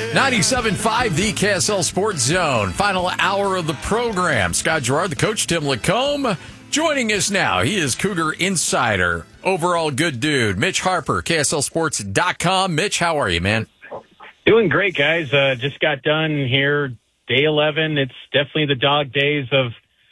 97.5, the KSL Sports Zone. Final hour of the program. Scott Gerard, the coach, Tim Lacombe, joining us now. He is Cougar Insider, overall good dude. Mitch Harper, KSLSports.com. Mitch, how are you, man? Doing great, guys. Just got done here, day 11. It's definitely the dog days of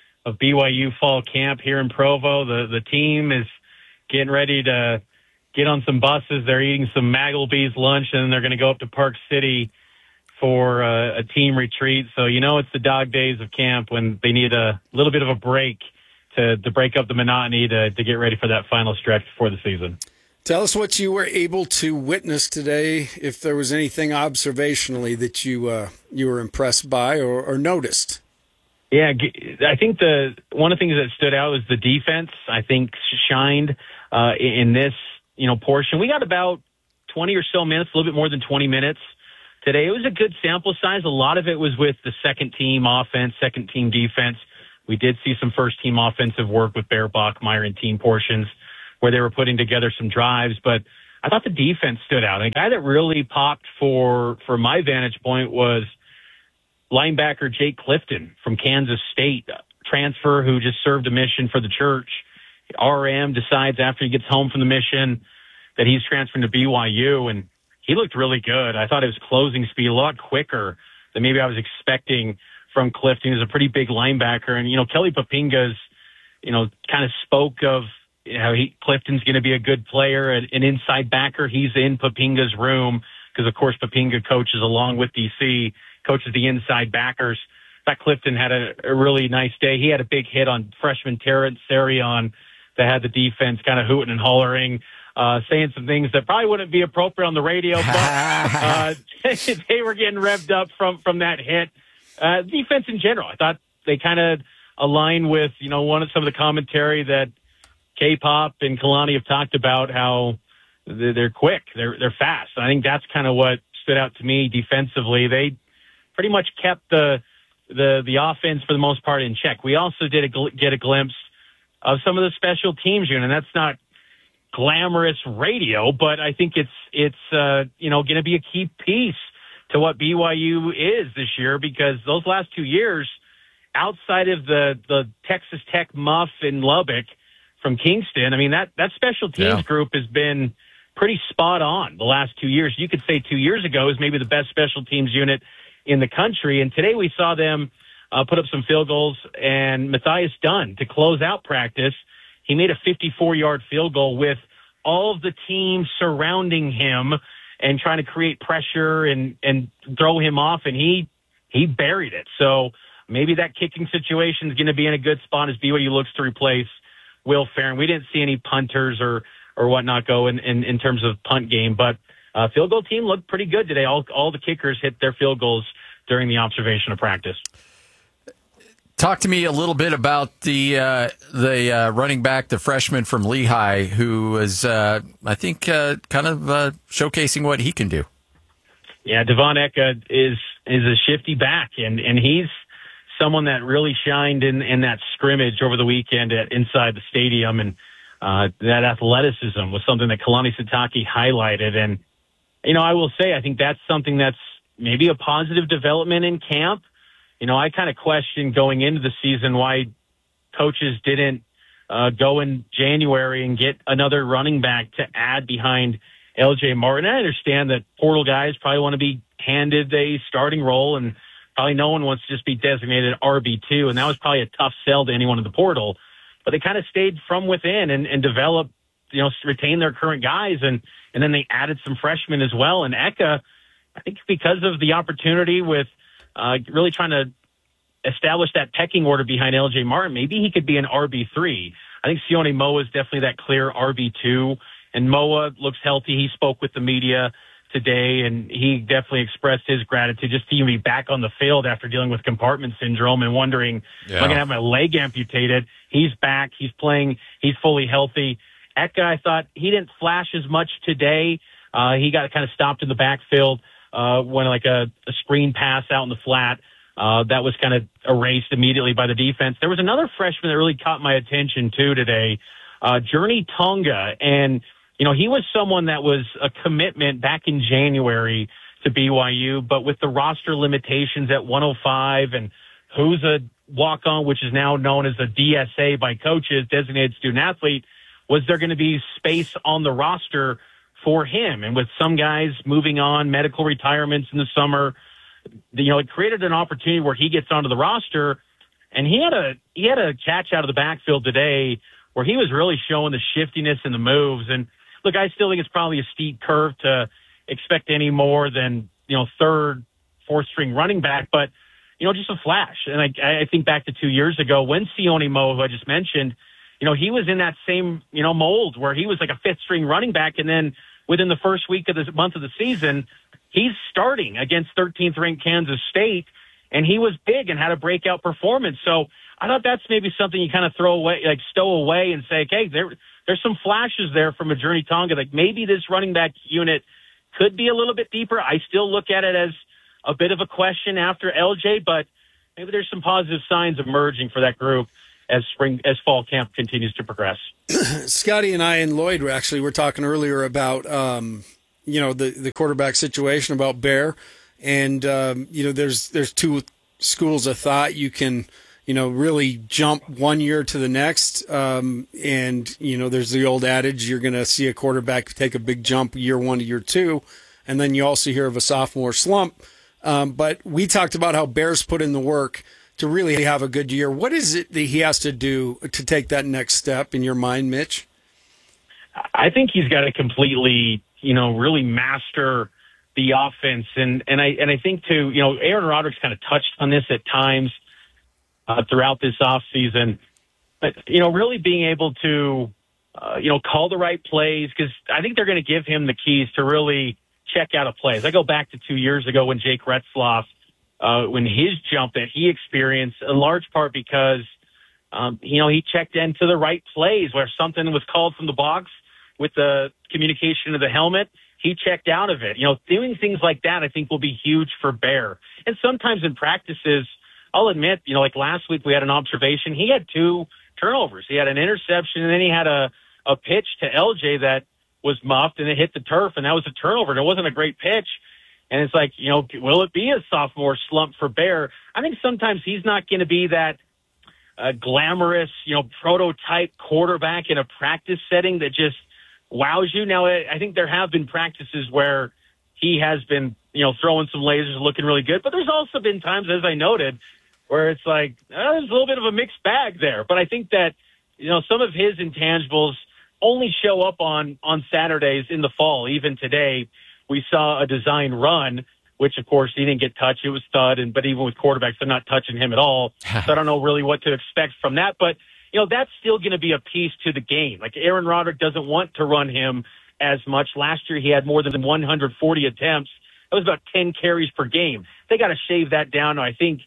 BYU fall camp here in Provo. The team is getting ready to get on some buses. They're eating some Maggleby's lunch, and then they're going to go up to Park City for a team retreat. So, it's the dog days of camp when they need a little bit of a break to break up the monotony to get ready for that final stretch before the season. Tell us what you were able to witness today, if there was anything observationally that you were impressed by or noticed. Yeah, I think one of the things that stood out was the defense. I think shined in this portion. We got about 20 or so minutes, a little bit more than 20 minutes today. It was a good sample size. A lot of it was with the second team offense, second team defense. We did see some first team offensive work with Bear, Bachmeier, and team portions where they were putting together some drives. But I thought the defense stood out. A guy that really popped for my vantage point was linebacker Jake Clifton from Kansas State, transfer who just served a mission for the church. RM decides after he gets home from the mission that he's transferring to BYU, and he looked really good. I thought his closing speed a lot quicker than maybe I was expecting from Clifton. He's a pretty big linebacker, and Kelly Papinga's kind of spoke of Clifton's going to be a good player, an inside backer. He's in Papinga's room because, of course, Papinga coaches along with DC, coaches the inside backers. That Clifton had a really nice day. He had a big hit on freshman Terrence Sarion that had the defense kind of hooting and hollering, saying some things that probably wouldn't be appropriate on the radio, but they were getting revved up from that hit. Defense in general, I thought they kind of align with, some of the commentary that K-Pop and Kalani have talked about, how they're quick, they're fast. And I think that's kind of what stood out to me defensively. They pretty much kept the offense for the most part in check. We also did get a glimpse of some of the special teams unit, and that's not glamorous radio, but I think it's going to be a key piece to what BYU is this year, because those last 2 years, outside of the Texas Tech muff in Lubbock from Kingston, I mean, that special teams group has been pretty spot on the last 2 years. You could say 2 years ago is maybe the best special teams unit in the country, and today we saw them put up some field goals, and Matthias Dunn, to close out practice, he made a 54-yard field goal with all of the team surrounding him and trying to create pressure and throw him off, and he buried it. So maybe that kicking situation is going to be in a good spot as BYU looks to replace Will Farron. We didn't see any punters or whatnot go in terms of punt game, but field goal team looked pretty good today. All the kickers hit their field goals during the observation of practice. Talk to me a little bit about the running back, the freshman from Lehigh, who is, I think, kind of showcasing what he can do. Yeah, Devon Eka is a shifty back, and he's someone that really shined in that scrimmage over the weekend inside the stadium, and that athleticism was something that Kalani Sitake highlighted. And, I will say, I think that's something that's maybe a positive development in camp. I kind of questioned going into the season why coaches didn't go in January and get another running back to add behind LJ Martin. I understand that portal guys probably want to be handed a starting role, and probably no one wants to just be designated RB2, and that was probably a tough sell to anyone in the portal. But they kind of stayed from within and developed, retain their current guys, and then they added some freshmen as well. And Eka, I think because of the opportunity with really trying to establish that pecking order behind LJ Martin, maybe he could be an RB3. I think Sione Moa is definitely that clear RB2, and Moa looks healthy. He spoke with the media today, and he definitely expressed his gratitude just to even be back on the field after dealing with compartment syndrome and wondering, am I going to have my leg amputated? He's back. He's playing. He's fully healthy. Eka, I thought he didn't flash as much today. He got kind of stopped in the backfield when like a screen pass out in the flat. That was kind of erased immediately by the defense. There was another freshman that really caught my attention too today, Journey Tonga. And, he was someone that was a commitment back in January to BYU. But with the roster limitations at 105 and who's a walk-on, which is now known as a DSA by coaches, designated student athlete, was there going to be space on the roster for him? And with some guys moving on, medical retirements in the summer, it created an opportunity where he gets onto the roster. And he had a catch out of the backfield today where he was really showing the shiftiness and the moves. And look, I still think it's probably a steep curve to expect any more than, third, fourth string running back, but, just a flash. And I think back to 2 years ago when Sione Mo, who I just mentioned, he was in that same, mold where he was like a fifth string running back. And then within the first week of the month of the season, he's starting against 13th ranked Kansas State. And he was big and had a breakout performance. So I thought that's maybe something you kind of throw away, like stow away and say, okay, there's some flashes there from Journey Tonga. Like maybe this running back unit could be a little bit deeper. I still look at it as a bit of a question after LJ, but maybe there's some positive signs emerging for that group as fall camp continues to progress. Scotty and I and Lloyd were talking earlier about, the quarterback situation about Bear. And, there's two schools of thought. You can, really jump 1 year to the next. And, there's the old adage, you're going to see a quarterback take a big jump year one to year two. And then you also hear of a sophomore slump. But we talked about how Bear's put in the work to really have a good year. What is it that he has to do to take that next step in your mind, Mitch? I think he's got to completely, really master the offense. And I think too, Aaron Roderick's kind of touched on this at times throughout this offseason, but, really being able to, call the right plays, because I think they're going to give him the keys to really check out of plays. I go back to 2 years ago when Jake Retzloff, when his jump that he experienced, in large part because, he checked into the right plays where something was called from the box with the communication of the helmet. He checked out of it. Doing things like that, I think, will be huge for Bear. And sometimes in practices, I'll admit, like last week we had an observation. He had 2 turnovers. He had an interception, and then he had a pitch to LJ that was muffed, and it hit the turf, and that was a turnover. And it wasn't a great pitch. And it's like, will it be a sophomore slump for Bear? I think sometimes he's not going to be that glamorous, prototype quarterback in a practice setting that just wows you. Now, I think there have been practices where he has been, throwing some lasers, looking really good. But there's also been times, as I noted, where it's like, there's a little bit of a mixed bag there. But I think that, some of his intangibles only show up on Saturdays in the fall. Even today, we saw a design run, which, of course, he didn't get touched. It was stud. But even with quarterbacks, they're not touching him at all. So I don't know really what to expect from that. But that's still going to be a piece to the game. Like Aaron Roderick doesn't want to run him as much. Last year, he had more than 140 attempts. That was about 10 carries per game. They got to shave that down to, I think,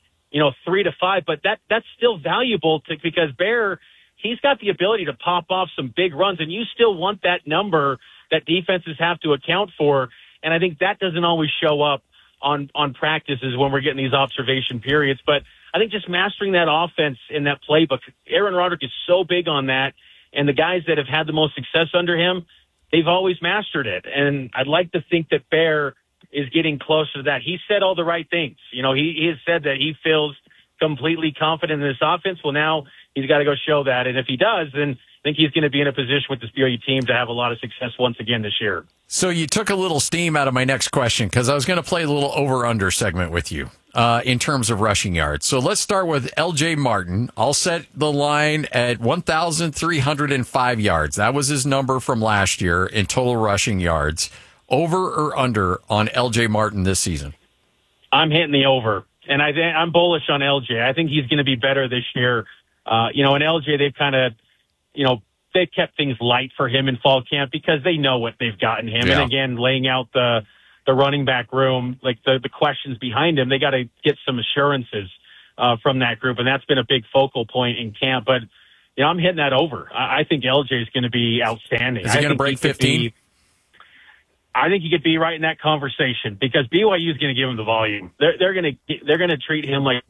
3 to 5. But that's still valuable because Bear, he's got the ability to pop off some big runs, and you still want that number that defenses have to account for. And I think that doesn't always show up on practices when we're getting these observation periods. But I think just mastering that offense in that playbook, Aaron Roderick is so big on that. And the guys that have had the most success under him, they've always mastered it. And I'd like to think that Bear is getting closer to that. He said all the right things. He has said that he feels completely confident in this offense. Well, now he's got to go show that. And if he does, then I think he's going to be in a position with this BYU team to have a lot of success once again this year. So you took a little steam out of my next question because I was going to play a little over-under segment with you in terms of rushing yards. So let's start with LJ Martin. I'll set the line at 1,305 yards. That was his number from last year in total rushing yards. Over or under on LJ Martin this season? I'm hitting the over, and I'm bullish on LJ. I think he's going to be better this year. And LJ, they've kind of, they've kept things light for him in fall camp because they know what they've gotten him. Yeah. And again, laying out the running back room, like the questions behind him, they got to get some assurances from that group. And that's been a big focal point in camp. But, I'm hitting that over. I think LJ is going to be outstanding. Is he going to break 15? I think he could be right in that conversation because BYU is going to give him the volume. They're going to treat him like,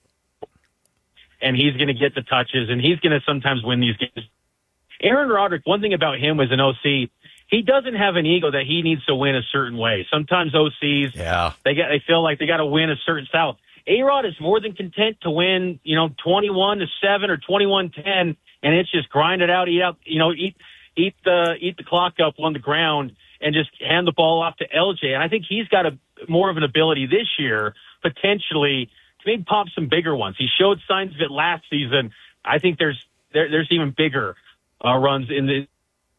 and he's going to get the touches, and he's going to sometimes win these games. Aaron Roderick, one thing about him as an OC, he doesn't have an ego that he needs to win a certain way. Sometimes OCs, they feel like they got to win a certain style. A-Rod is more than content to win, 21-7 or 21-10, and it's just grind it out, eat the clock up on the ground, and just hand the ball off to LJ. And I think he's got more of an ability this year, potentially, to maybe pop some bigger ones. He showed signs of it last season. I think there's even bigger runs in the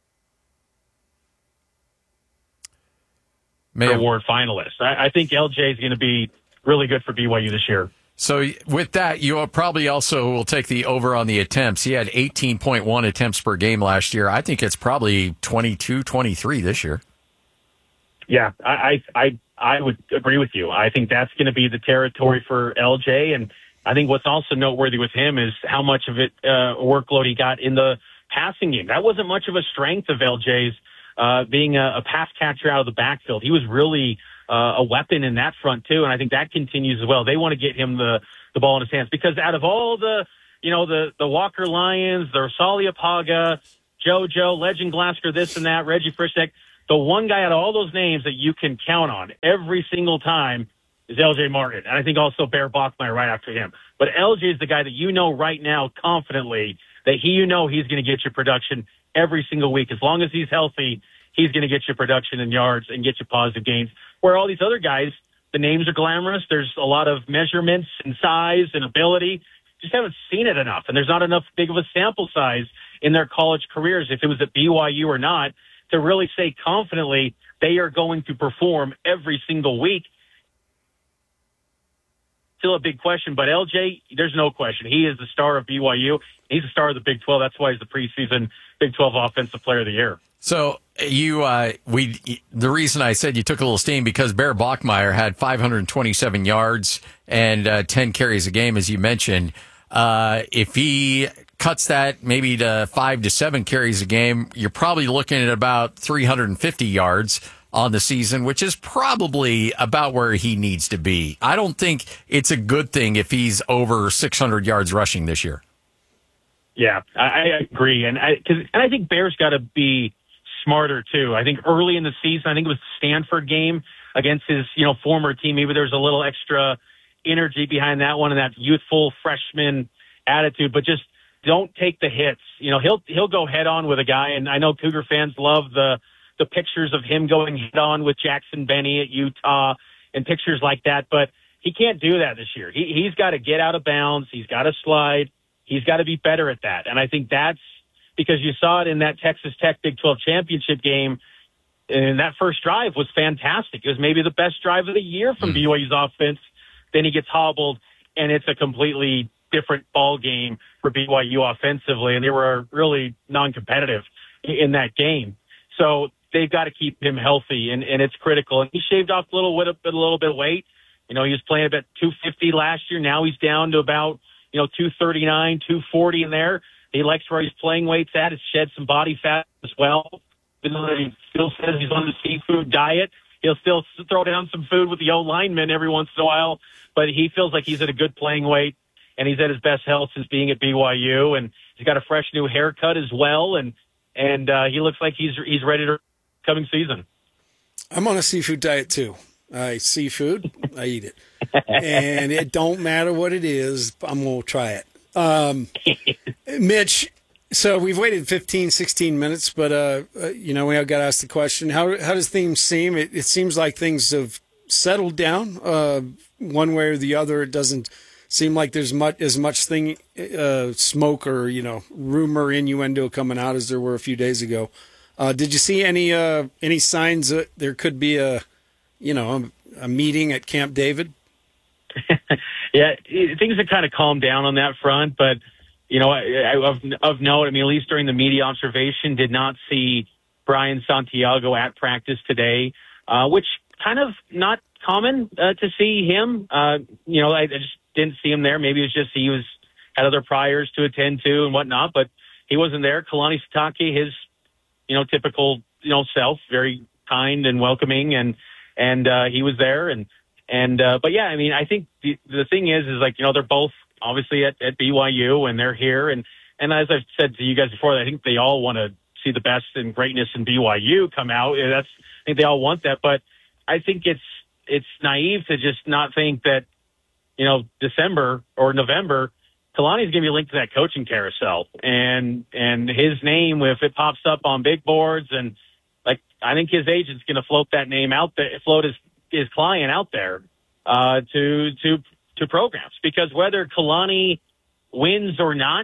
award finalists. I think LJ is going to be really good for BYU this year. So with that, you probably also will take the over on the attempts. He had 18.1 attempts per game last year. I think it's probably 22, 23 this year. Yeah, I would agree with you. I think that's going to be the territory for LJ. And I think what's also noteworthy with him is how much of it workload he got in the passing game. That wasn't much of a strength of LJ's, being a pass catcher out of the backfield. He was really a weapon in that front too, and I think that continues as well. They want to get him the ball in his hands because out of all the Walker Lions, the Rosalia Paga, JoJo, Legend Glasgow, this and that, Reggie Frischek, the one guy out of all those names that you can count on every single time is LJ Martin, and I think also Bear Bachmeier right after him. But LJ is the guy that right now confidently that he's going to get you production every single week. As long as he's healthy, he's going to get you production and yards and get you positive gains. Where all these other guys, the names are glamorous. There's a lot of measurements and size and ability. Just haven't seen it enough. And there's not enough big of a sample size in their college careers, if it was at BYU or not, to really say confidently they are going to perform every single week. Still a big question, but LJ, there's no question. He is the star of BYU. He's the star of the Big 12. That's why he's the preseason Big 12 Offensive Player of the Year. So the reason I said you took a little steam because Bear Bachmeier had 527 yards and 10 carries a game, as you mentioned. If he cuts that maybe to 5 to 7 carries a game, you're probably looking at about 350 yards on the season, which is probably about where he needs to be. I don't think it's a good thing if he's over 600 yards rushing this year. Yeah, I agree. And I think Bear's got to be smarter too. I think early in the season, I think it was the Stanford game against his, former team. Maybe there's a little extra energy behind that one and that youthful freshman attitude, but just don't take the hits. He'll go head on with a guy. And I know Cougar fans love the pictures of him going head on with Jackson Benny at Utah and pictures like that, but he can't do that this year. He's got to get out of bounds. He's got to slide. He's got to be better at that. And I think that's because you saw it in that Texas Tech Big 12 championship game. And that first drive was fantastic. It was maybe the best drive of the year from BYU's offense. Then he gets hobbled, and it's a completely different ball game for BYU offensively. And they were really non-competitive in that game. So they've got to keep him healthy, and it's critical. And he shaved off a little bit of weight. He was playing about 250 last year. Now he's down to about 239, 240 in there. He likes where he's playing weights at. He's shed some body fat as well. Even though he still says he's on the seafood diet, he'll still throw down some food with the O-lineman every once in a while. But he feels like he's at a good playing weight, and he's at his best health since being at BYU. And he's got a fresh new haircut as well, and he looks like he's ready to coming season. I'm on a seafood diet too. I seafood, I eat it, and it don't matter what it is. I'm gonna try it. Mitch, so we've waited 15, 16 minutes, but we got to ask the question: How does things seem? It seems like things have settled down one way or the other. It doesn't seem like there's as much smoke or rumor, innuendo coming out as there were a few days ago. Did you see any signs that there could be a meeting at Camp David? Yeah, things have kind of calmed down on that front, but of note, at least during the media observation, did not see Brian Santiago at practice today, which kind of not common to see him. I just didn't see him there. Maybe it's just he had other priors to attend to and whatnot, but he wasn't there. Kalani Sitake, his typical self, very kind and welcoming, and he was there, but yeah, I think the thing is like they're both obviously at BYU and they're here, and as I've said to you guys before, I think they all want to see the best and greatness in BYU come out. I think they all want that, but I think it's naive to just not think that, December or November, Kalani's going to be linked to that coaching carousel, and his name, if it pops up on big boards, and I think his agent's going to float that name out there, float his client out there to programs, because whether Kalani wins or not,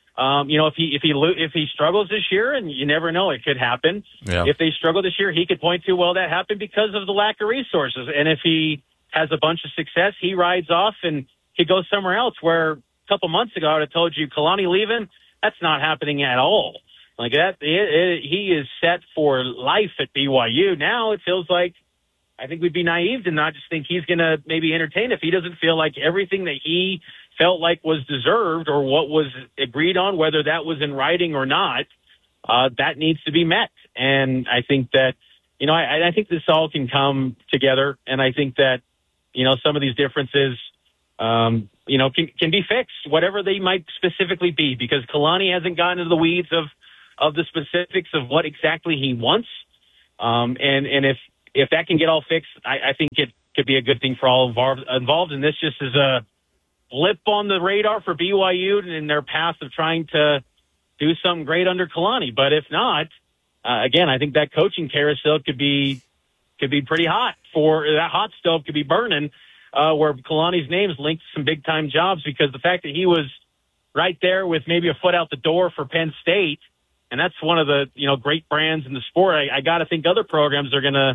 if he struggles this year, and you never know, it could happen. Yeah. If they struggle this year, he could point to, well, that happened because of the lack of resources. And if he has a bunch of success, he rides off and he goes somewhere else, where a couple months ago I would have told you Kalani leaving, that's not happening at all. Like that, he is set for life at BYU. Now it feels like, I think we'd be naive to not just think he's going to maybe entertain if he doesn't feel like everything that he felt like was deserved or what was agreed on, whether that was in writing or not, that needs to be met. And I think that, I think this all can come together. And I think that, some of these differences, can be fixed, whatever they might specifically be, because Kalani hasn't gotten into the weeds of the specifics of what exactly he wants. And if that can get all fixed, I think it could be a good thing for all involved. And this just is a blip on the radar for BYU in their path of trying to do something great under Kalani. But if not, again, I think that coaching carousel could be pretty hot. That hot stove could be burning, where Kalani's name is linked to some big time jobs, because the fact that he was right there with maybe a foot out the door for Penn State, and that's one of the great brands in the sport. I got to think other programs are gonna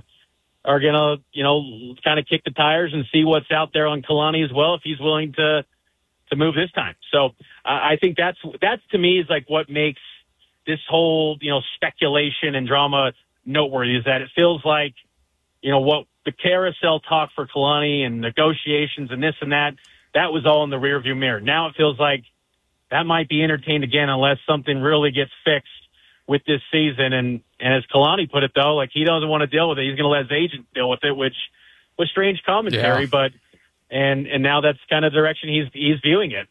kind of kick the tires and see what's out there on Kalani as well, if he's willing to move this time. So I think that's to me is like what makes this whole speculation and drama noteworthy, is that it feels like what the carousel talk for Kalani and negotiations and this and that was all in the rearview mirror. Now it feels like that might be entertained again unless something really gets fixed with this season. And as Kalani put it, though, like, he doesn't want to deal with it. He's going to let his agent deal with it, which was strange commentary. Yeah. But and now that's kind of the direction he's viewing it.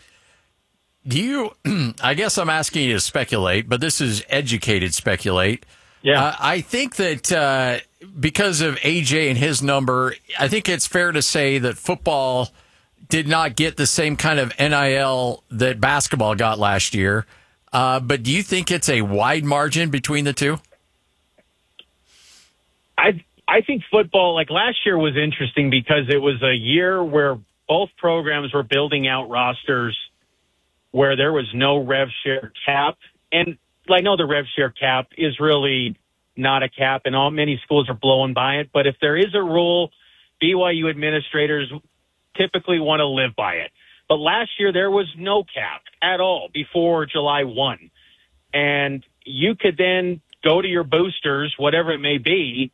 I guess I'm asking you to speculate, but this is educated speculate. Yeah. I think that because of AJ and his number, I think it's fair to say that football did not get the same kind of NIL that basketball got last year. But do you think it's a wide margin between the two? I think football, like last year, was interesting because it was a year where both programs were building out rosters where there was no rev share cap. And I know the rev share cap is really not a cap, and many schools are blowing by it. But if there is a rule, BYU administrators typically want to live by it. But last year, there was no cap at all before July 1. And you could then go to your boosters, whatever it may be,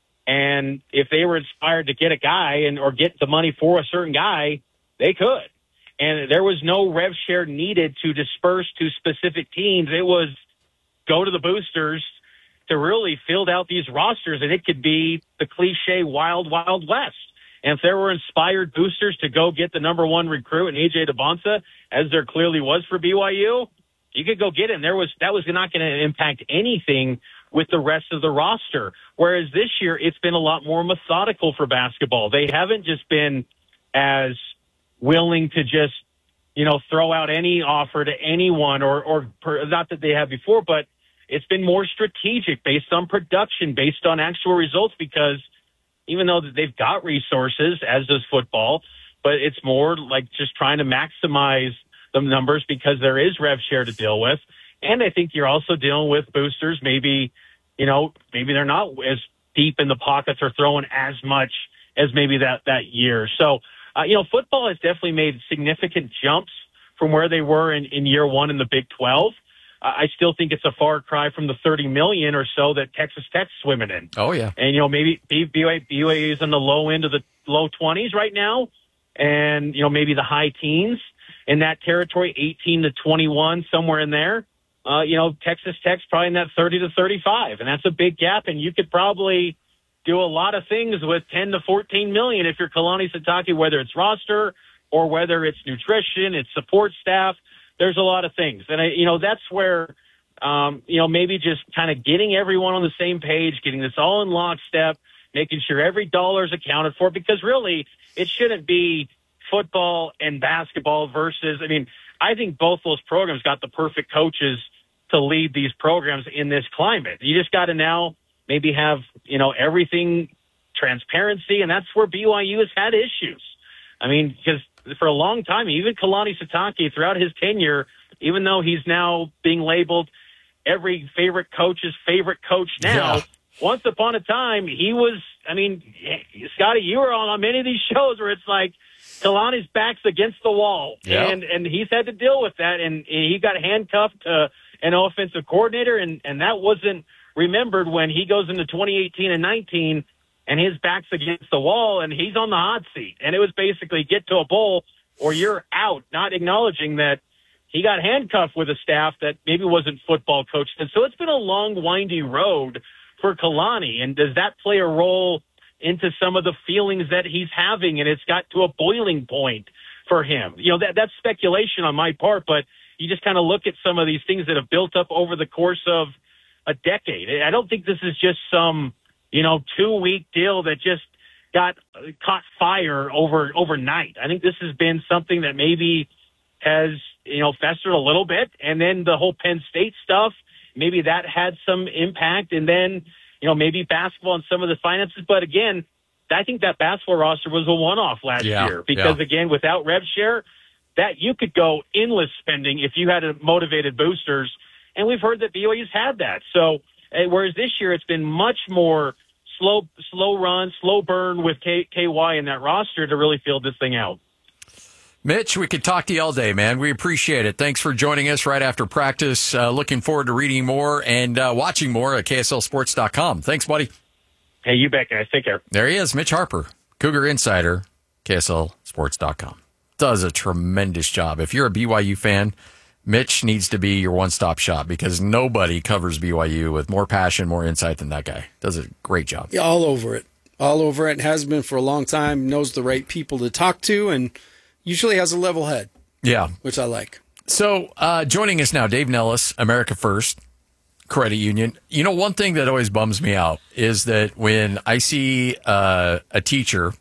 and if they were inspired to get a guy or get the money for a certain guy, they could. And there was no rev share needed to disperse to specific teams. It was go to the boosters to really fill out these rosters, and it could be the cliche wild, wild west. And if there were inspired boosters to go get the number one recruit in AJ DeBonsa, as there clearly was for BYU, you could go get him. That was not going to impact anything with the rest of the roster. Whereas this year, it's been a lot more methodical for basketball. They haven't just been as willing to just, throw out any offer to anyone or not that they have before, but it's been more strategic based on production, based on actual results, because even though they've got resources, as does football, but it's more like just trying to maximize the numbers because there is rev share to deal with. And I think you're also dealing with boosters. Maybe they're not as deep in the pockets or throwing as much as maybe that year. So, football has definitely made significant jumps from where they were in year one in the Big 12. I still think it's a far cry from the $30 million or so that Texas Tech's swimming in. Oh, yeah. And, maybe BYU is in the low end of the low 20s right now, and, maybe the high teens in that territory, 18 to 21, somewhere in there. Texas Tech's probably in that 30 to 35, and that's a big gap, and you could probably do a lot of things with 10 to 14 million if you're Kalani Sitake, whether it's roster or whether it's nutrition, it's support staff. There's a lot of things. And, that's where maybe just kind of getting everyone on the same page, getting this all in lockstep, making sure every dollar is accounted for, because really it shouldn't be football and basketball versus, I think both those programs got the perfect coaches to lead these programs in this climate. You just got to now maybe have, everything transparency, and that's where BYU has had issues. Because for a long time, even Kalani Sitake throughout his tenure, even though he's now being labeled every favorite coach's favorite coach now, once upon a time, he was, Scotty, you were on many of these shows where it's like Kalani's back's against the wall, and he's had to deal with that, and he got handcuffed to an offensive coordinator, and that wasn't remembered when he goes into 2018 and 19, and his back's against the wall, and he's on the hot seat. And it was basically get to a bowl or you're out, not acknowledging that he got handcuffed with a staff that maybe wasn't football coached. And so it's been a long, windy road for Kalani. And does that play a role into some of the feelings that he's having? And it's got to a boiling point for him. That's speculation on my part, but you just kind of look at some of these things that have built up over the course of a decade. I don't think this is just some, 2-week deal that just caught fire overnight. I think this has been something that maybe has, festered a little bit. And then the whole Penn State stuff, maybe that had some impact. And then, maybe basketball and some of the finances. But again, I think that basketball roster was a one-off last year because, again, without rev share, that you could go endless spending if you had motivated boosters. And we've heard that BYU's had that. So, whereas this year it's been much more slow run, slow burn with KY in that roster to really fill this thing out. Mitch, we could talk to you all day, man. We appreciate it. Thanks for joining us right after practice. Looking forward to reading more and watching more at KSLSports.com. Thanks, buddy. Hey, you bet, guys. Take care. There he is, Mitch Harper, Cougar Insider, KSLSports.com. Does a tremendous job. If you're a BYU fan, Mitch needs to be your one-stop shop because nobody covers BYU with more passion, more insight than that guy. Does a great job. Yeah, all over it. All over it. Has been for a long time. Knows the right people to talk to and usually has a level head. Yeah. Which I like. So joining us now, Dave Nellis, America First Credit Union. One thing that always bums me out is that when I see a teacher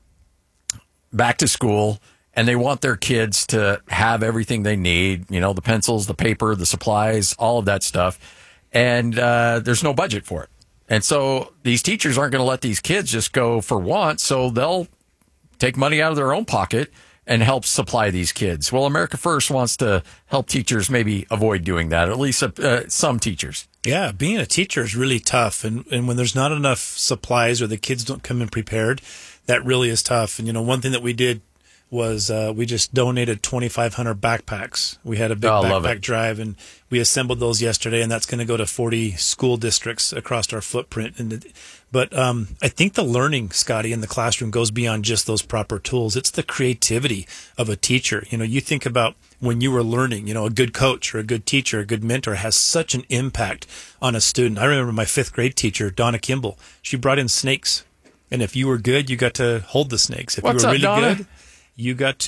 back to school and they want their kids to have everything they need, the pencils, the paper, the supplies, all of that stuff. And there's no budget for it. And so these teachers aren't going to let these kids just go for want. So they'll take money out of their own pocket and help supply these kids. Well, America First wants to help teachers maybe avoid doing that, at least some teachers. Yeah, being a teacher is really tough. And when there's not enough supplies or the kids don't come in prepared, that really is tough. And, one thing that we did was we just donated 2,500 backpacks. We had a big backpack drive, and we assembled those yesterday, and that's going to go to 40 school districts across our footprint. But I think the learning, Scotty, in the classroom goes beyond just those proper tools. It's the creativity of a teacher. You think about when you were learning, a good coach or a good teacher, a good mentor has such an impact on a student. I remember my 5th grade teacher, Donna Kimball. She brought in snakes, and if you were good, you got to hold the snakes. If What's you were up, really Donna? good, you got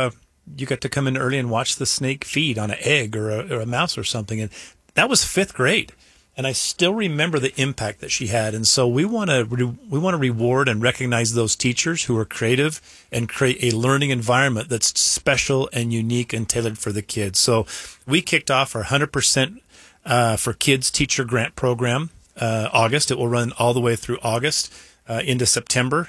to come in early and watch the snake feed on an egg or a mouse or something. And that was 5th grade. And I still remember the impact that she had. And so we want to reward and recognize those teachers who are creative and create a learning environment that's special and unique and tailored for the kids. So we kicked off our 100% for Kids Teacher Grant Program August. It will run all the way through August. Into September.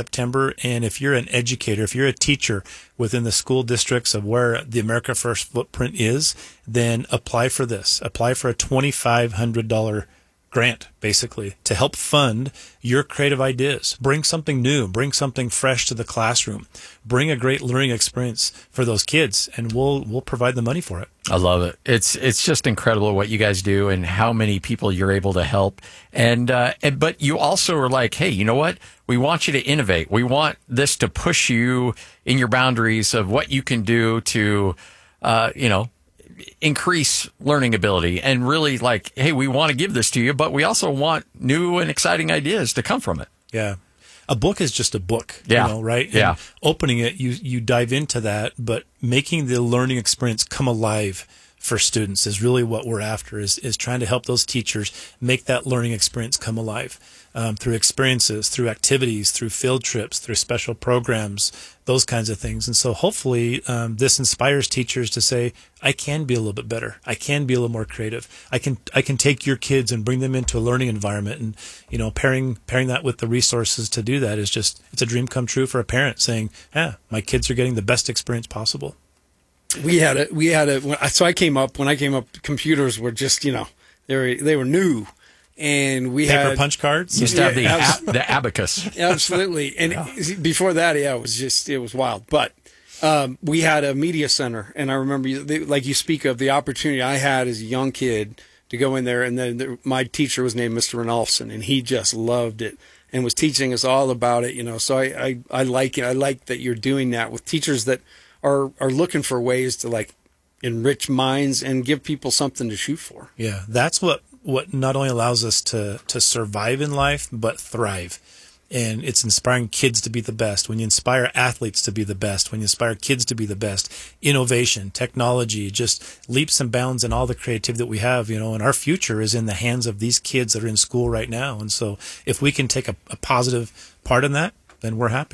And if you're an educator, if you're a teacher within the school districts of where the America First footprint is, then apply for this. Apply for a $2,500 grant, basically, to help fund your creative ideas. Bring something new. Bring something fresh to the classroom. Bring a great learning experience for those kids, and we'll provide the money for it. I love it. It's just incredible what you guys do and how many people you're able to help. But you also are like, hey, you know what? We want you to innovate. We want this to push you in your boundaries of what you can do to, increase learning ability and really like, hey, we want to give this to you, but we also want new and exciting ideas to come from it. Yeah. A book is just a book, right? Yeah. And opening it, you dive into that, but making the learning experience come alive for students is really what we're after, is trying to help those teachers make that learning experience come alive through experiences, through activities, through field trips, through special programs, those kinds of things. And so hopefully this inspires teachers to say, I can be a little bit better. I can be a little more creative. I can take your kids and bring them into a learning environment. And, you know, pairing that with the resources to do that is just, it's a dream come true for a parent saying, my kids are getting the best experience possible. We had so when I came up, computers were just, you know, they were new, and we Paper had punch cards. Used to have the abacus. Absolutely. And before that, it was wild. But we had a media center, and I remember, like you speak of, the opportunity I had as a young kid to go in there, and then my teacher was named Mr. Renolfson, and he just loved it and was teaching us all about it, you know. So I like it. I like that you're doing that with teachers that are looking for ways to, like, enrich minds and give people something to shoot for. Yeah, that's what not only allows us to survive in life, but thrive. And it's inspiring kids to be the best. When you inspire athletes to be the best, when you inspire kids to be the best, innovation, technology, just leaps and bounds in all the creativity that we have, you know, and our future is in the hands of these kids that are in school right now. And so if we can take a positive part in that, then we're happy.